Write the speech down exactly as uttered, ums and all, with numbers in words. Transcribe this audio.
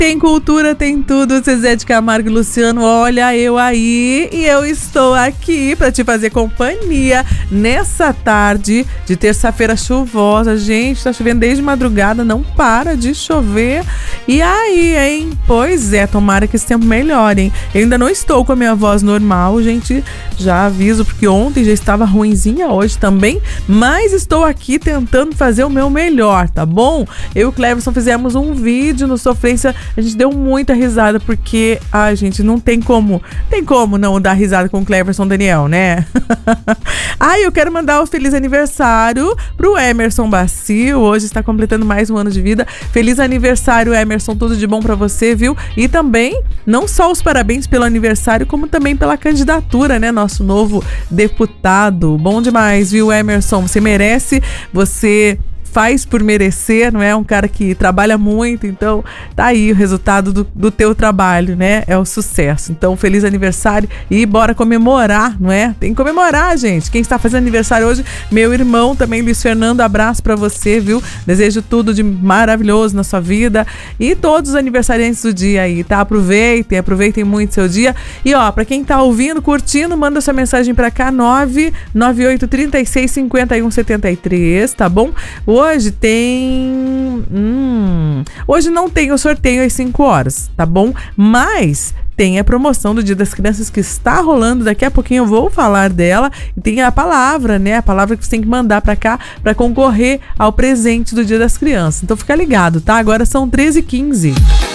Tem cultura, tem tudo. Zezé de Camargo e Luciano, olha eu aí. E eu estou aqui para te fazer companhia nessa tarde de terça-feira chuvosa. Gente, tá chovendo desde madrugada, não para de chover. E aí, hein? Pois é, tomara que esse tempo melhore, hein? Eu ainda não estou com a minha voz normal, gente. Já aviso, porque ontem já estava ruinzinha, hoje também. Mas estou aqui tentando fazer o meu melhor, tá bom? Eu e o Cleverson fizemos um vídeo no Sofrência. A gente deu muita risada, porque, ai, gente, não tem como, tem como não dar risada com o Cleverson Daniel, né? Ai, eu quero mandar um feliz aniversário pro Emerson Bacio, hoje está completando mais um ano de vida. Feliz aniversário, Emerson, tudo de bom pra você, viu? E também, não só os parabéns pelo aniversário, como também pela candidatura, né? Nosso novo deputado. Bom demais, viu, Emerson? Você merece, você faz por merecer, não é? Um cara que trabalha muito, então tá aí o resultado do, do teu trabalho, né? É o sucesso. Então, feliz aniversário e bora comemorar, não é? Tem que comemorar, gente. Quem está fazendo aniversário hoje, meu irmão também, Luiz Fernando, abraço pra você, viu? Desejo tudo de maravilhoso na sua vida e todos os aniversariantes do dia aí, tá? Aproveitem, aproveitem muito seu dia. E ó, pra quem tá ouvindo, curtindo, manda sua mensagem pra cá, nove nove oito três seis cinco um sete três, tá bom? Hoje tem... Hum, hoje não tem o sorteio às cinco horas, tá bom? Mas tem a promoção do Dia das Crianças que está rolando. Daqui a pouquinho eu vou falar dela. E tem a palavra, né? A palavra que você tem que mandar pra cá pra concorrer ao presente do Dia das Crianças. Então fica ligado, tá? Agora são treze e quinze.